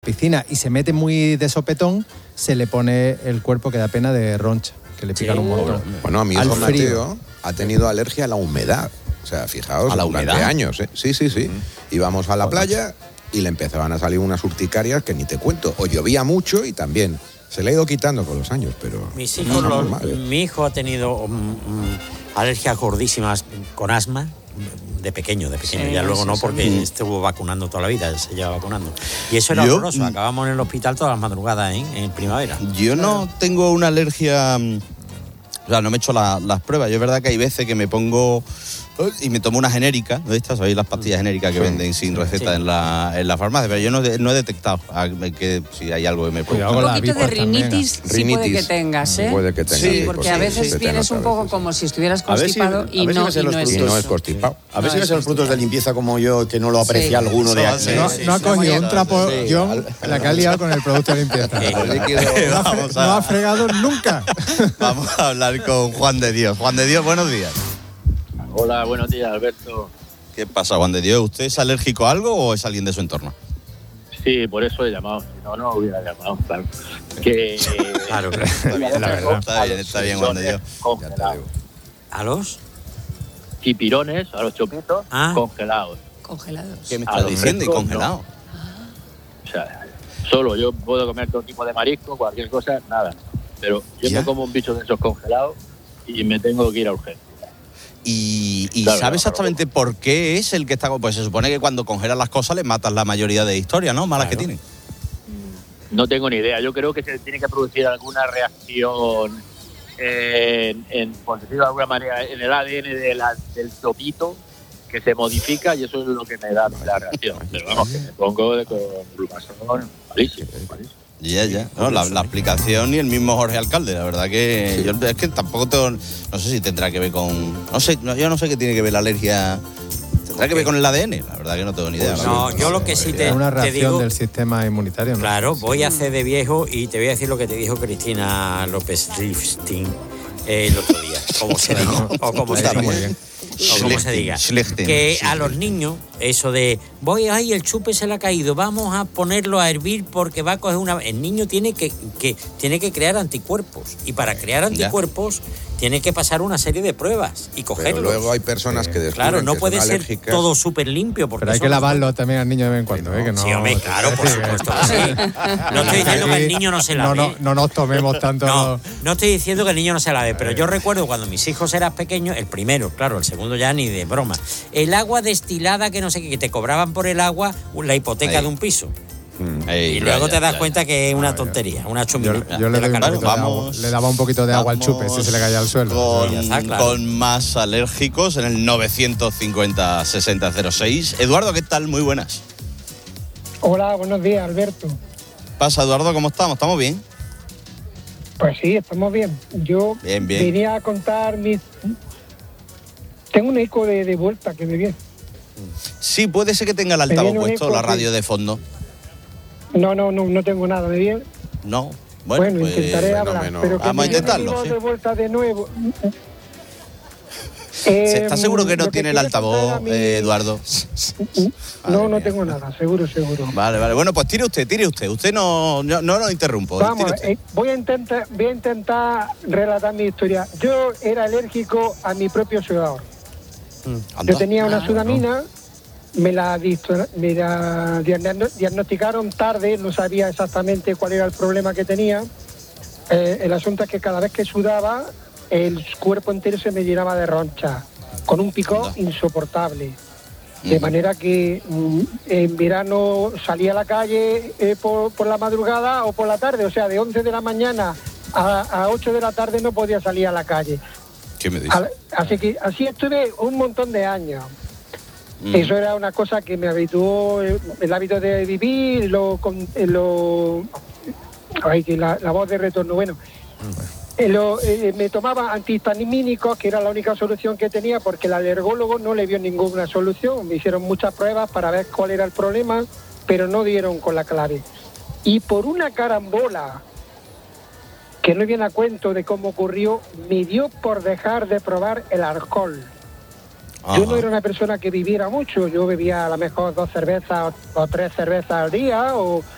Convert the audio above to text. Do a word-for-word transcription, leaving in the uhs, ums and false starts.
piscina y se mete muy de sopetón, se le pone el cuerpo que da pena de roncha, que le pican sí. un montón. Bueno, a mi hijo Mateo ha tenido alergia a la humedad. O sea, fijaos, ¿a la durante humedad? años, ¿eh? Sí, sí, sí. Mm. Íbamos a la playa y le empezaban a salir unas urticarias que ni te cuento. O llovía mucho y también. Se le ha ido quitando con los años, pero... Mis hijos, no, los, mi hijo ha tenido um, um, alergias gordísimas con asma, de pequeño, de pequeño. Sí, ya luego no, porque sí. estuvo vacunando toda la vida, se lleva vacunando. Y eso era Yo, horroroso, acabamos en el hospital todas las madrugadas, ¿eh? En primavera. Yo no tengo una alergia... O sea, no me he hecho la, las pruebas. Yo es verdad que hay veces que me pongo... Y me tomo una genérica, ¿no? Estas, ¿sabéis? Las pastillas genéricas que sí. venden sin receta sí. en, la, en la farmacia, pero yo no, no he detectado que si hay algo que me puede... Un poquito de rinitis sí rinitis. puede que tengas, ¿eh? Puede que tengas. Sí, porque sí, a veces sí, vienes un poco como si estuvieras constipado si, y, no, si y, no es y no es constipado. A ver si ves los frutos de limpieza como yo, que no lo aprecia sí. alguno de aquí. No, no ha cogido un trapo, John, la que ha liado con el producto de limpieza. No ha fregado nunca. Vamos a hablar con Juan de Dios. Juan de Dios, buenos días. Hola, buenos días, Alberto. ¿Qué pasa, Juan de Dios? ¿Usted es alérgico a algo o es alguien de su entorno? Sí, por eso he llamado. Si no, no hubiera llamado, claro. Que, claro, claro. Está bien, la verdad. Está bien, está bien, Juan de Dios. ¿A los? Chipirones, a los chopitos, ah. congelados. Congelados. ¿Qué me estás diciendo? ¿Y congelados? No. O sea, solo yo puedo comer todo tipo de marisco, cualquier cosa, nada. Pero yo ¿Ya? me como un bicho de esos congelados y me tengo que ir a urgencia. ¿Y, y claro, sabe no, exactamente no, por qué es el que está...? Pues se supone que cuando congelan las cosas le matan la mayoría de historias, ¿no? Malas claro. que tienen. No tengo ni idea. Yo creo que se tiene que producir alguna reacción, en, en, por decirlo de alguna manera, en el A D N de la, del topito, que se modifica y eso es lo que me da la reacción. Pero vamos, que me pongo de, con glumazón malísimo, malísimo. Ya, ya. No, la, la explicación y el mismo Jorge Alcalde, la verdad que sí. yo es que tampoco tengo, no sé si tendrá que ver con, no sé, no, yo no sé qué tiene que ver la alergia, tendrá que ver con el A D N, la verdad que no tengo ni idea. No, yo lo que sí te, es una reacción te digo, del sistema inmunitario, ¿no? Claro, voy a hacer de viejo y te voy a decir lo que te dijo Cristina López Rifstin eh, el otro día, como se diga, o como se diga. O como se diga, que a los niños, eso de, voy, ay, el chupe se le ha caído, vamos a ponerlo a hervir porque va a coger una... El niño tiene que, que, tiene que crear anticuerpos, y para crear anticuerpos ya. tiene que pasar una serie de pruebas y cogerlos. Pero luego hay personas que descubren Claro, no que puede son ser alérgicas. todo súper limpio. Porque pero hay que lavarlo también al niño de vez en cuando, ¿eh? Que no, sí, hombre, claro, por supuesto que sí. No estoy diciendo que el niño no se lave. No, no, no nos tomemos tanto... No, no estoy diciendo que el niño no se lave, pero yo recuerdo cuando mis hijos eran pequeños, el primero, claro, el segundo ya ni de broma, el agua destilada que no sé qué, que te cobraban por el agua la hipoteca Ahí. de un piso. Mm. Ey, y luego ya, te das ya, cuenta ya. que es una tontería, una chumina. Yo, yo le, doy un poquito de agua, le daba un poquito de agua al chupe si se le caía al suelo. Con, está, claro. con más alérgicos en el novecientos cincuenta sesenta cero seis. Eduardo, ¿qué tal? Muy buenas. Hola, buenos días, Alberto. Pasa, Eduardo, ¿cómo estamos? ¿Estamos bien? Pues sí, estamos bien. Yo bien, bien. venía a contar mis... Tengo un eco de, de vuelta que me viene. Sí, puede ser que tenga el altavoz puesto, la radio de fondo. No, no, no, no tengo nada, ¿me viene? No, bueno, bueno pues, intentaré bueno, hablar, menos. pero que vamos a intentarlo. Sí. De vuelta de nuevo. ¿Estás seguro que no que tiene el altavoz, mi... eh, Eduardo? No, vale, no tengo nada, seguro, seguro. Vale, vale. Bueno, pues tire usted, tire usted. Usted no, no, no lo interrumpo. Vamos, eh, voy a intentar, voy a intentar relatar mi historia. Yo era alérgico a mi propio sudor. Mm, Yo tenía una sudamina. No. Me la, me la diagnosticaron tarde, no sabía exactamente cuál era el problema que tenía. Eh, el asunto es que cada vez que sudaba, el cuerpo entero se me llenaba de ronchas, con un picor insoportable. De manera que mm, en verano salía a la calle eh, por, por la madrugada o por la tarde, o sea, de once de la mañana a, a ocho de la tarde no podía salir a la calle. ¿Qué me dice? Así que así estuve un montón de años. Mm. Eso era una cosa que me habituó el hábito de vivir, lo, lo ay, que la, la voz de retorno, bueno, mm. eh, lo, eh, me tomaba antihistamínicos, que era la única solución que tenía, porque el alergólogo no le vio ninguna solución. Me hicieron muchas pruebas para ver cuál era el problema, pero no dieron con la clave. Y por una carambola, que no viene a cuento de cómo ocurrió, me dio por dejar de probar el alcohol. Ajá. Yo no era una persona que viviera mucho, yo bebía a lo mejor dos cervezas o tres cervezas al día, o,